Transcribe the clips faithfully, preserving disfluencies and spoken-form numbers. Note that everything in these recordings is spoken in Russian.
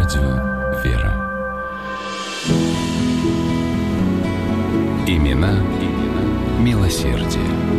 Радио «Вера». Имена, имена милосердия.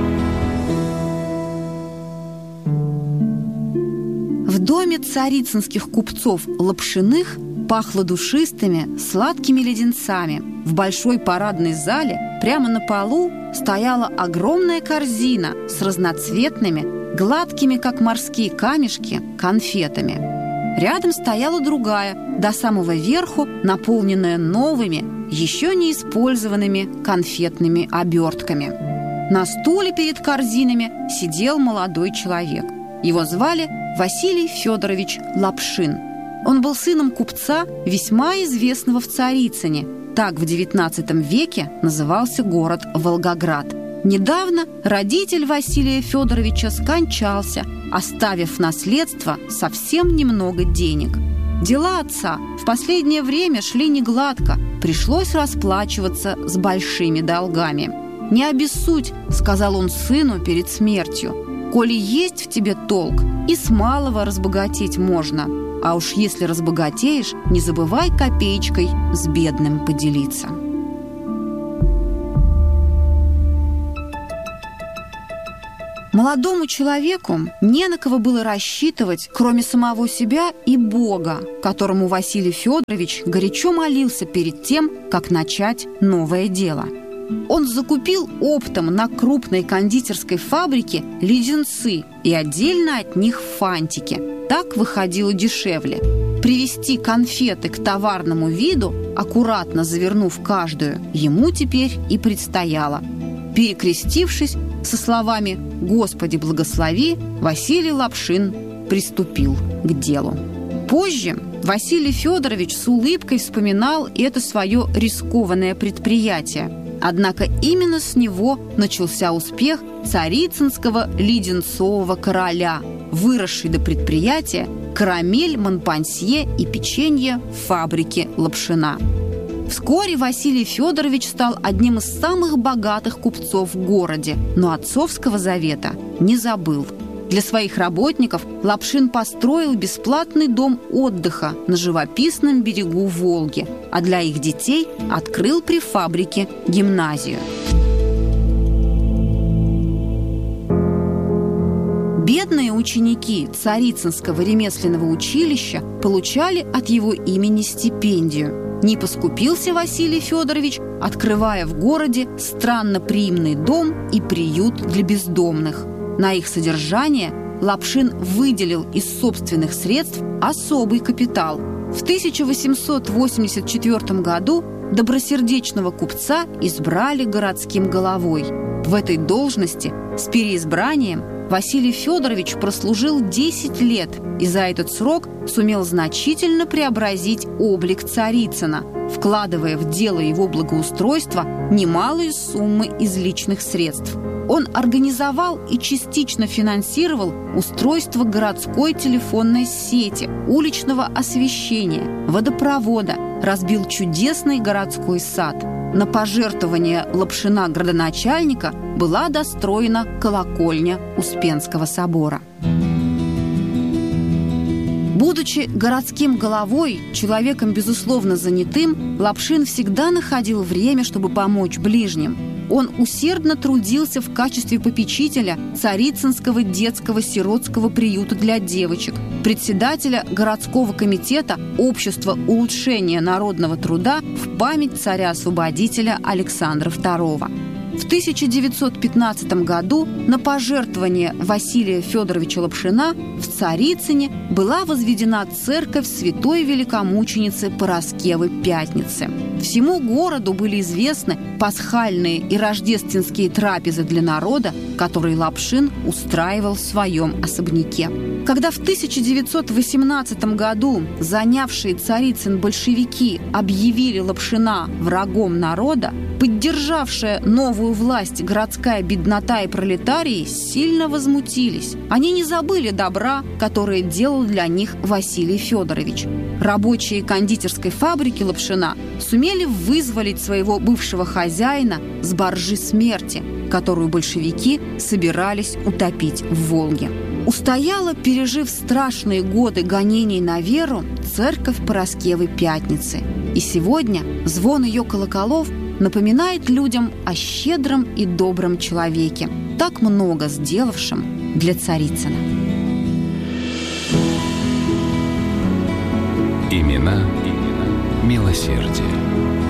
В доме царицынских купцов Лапшиных пахло душистыми, сладкими леденцами. В большой парадной зале прямо на полу стояла огромная корзина с разноцветными, гладкими, как морские камешки, конфетами. Рядом стояла другая, до самого верху, наполненная новыми, еще не использованными конфетными обертками. На стуле перед корзинами сидел молодой человек. Его звали Василий Федорович Лапшин. Он был сыном купца, весьма известного в Царицыне. Так в девятнадцатом веке назывался город Волгоград. Недавно родитель Василия Федоровича скончался, оставив в наследство совсем немного денег. Дела отца в последнее время шли негладко, пришлось расплачиваться с большими долгами. «Не обессудь», — сказал он сыну перед смертью, «коли есть в тебе толк, и с малого разбогатеть можно. А уж если разбогатеешь, не забывай копеечкой с бедным поделиться». Молодому человеку не на кого было рассчитывать, кроме самого себя и Бога, которому Василий Федорович горячо молился перед тем, как начать новое дело. Он закупил оптом на крупной кондитерской фабрике леденцы и отдельно от них фантики. Так выходило дешевле. Привести конфеты к товарному виду, аккуратно завернув каждую, ему теперь и предстояло. Перекрестившись со словами «Господи, благослови», Василий Лапшин приступил к делу. Позже Василий Федорович с улыбкой вспоминал это свое рискованное предприятие. Однако именно с него начался успех царицынского леденцового короля, выросший до предприятия «Карамель, Монпансье и печенье» фабрики Лапшина. Вскоре Василий Федорович стал одним из самых богатых купцов в городе, но отцовского завета не забыл. Для своих работников Лапшин построил бесплатный дом отдыха на живописном берегу Волги, а для их детей открыл при фабрике гимназию. Бедные ученики Царицынского ремесленного училища получали от его имени стипендию. Не поскупился Василий Федорович, открывая в городе странноприимный дом и приют для бездомных. На их содержание Лапшин выделил из собственных средств особый капитал. В тысяча восемьсот восемьдесят четвёртом году добросердечного купца избрали городским головой. В этой должности с переизбранием Василий Федорович прослужил десять лет и за этот срок сумел значительно преобразить облик Царицына, вкладывая в дело его благоустройства немалые суммы из личных средств. Он организовал и частично финансировал устройство городской телефонной сети, уличного освещения, водопровода, разбил чудесный городской сад. На пожертвование Лапшина градоначальника была достроена колокольня Успенского собора. Будучи городским головой, человеком, безусловно, занятым, Лапшин всегда находил время, чтобы помочь ближним. Он усердно трудился в качестве попечителя Царицынского детского сиротского приюта для девочек, председателя городского комитета Общества улучшения народного труда в память царя-освободителя Александра второго. В тысяча девятьсот пятнадцатом году на пожертвование Василия Федоровича Лапшина в Царицыне была возведена церковь святой великомученицы Параскевы Пятницы. Всему городу были известны пасхальные и рождественские трапезы для народа, которые Лапшин устраивал в своем особняке. Когда в тысяча девятьсот восемнадцатом году занявшие Царицын большевики объявили Лапшина врагом народа, поддержавшая новую власть городская беднота и пролетарии сильно возмутились. Они не забыли добра, которое делал для них Василий Федорович. Рабочие кондитерской фабрики Лапшина сумели вызволить своего бывшего хозяина с баржи смерти, которую большевики собирались утопить в Волге. Устояла, пережив страшные годы гонений на веру, церковь Параскевы Пятницы. И сегодня звон ее колоколов напоминает людям о щедром и добром человеке, так много сделавшем для Царицына. Имена, имена милосердия.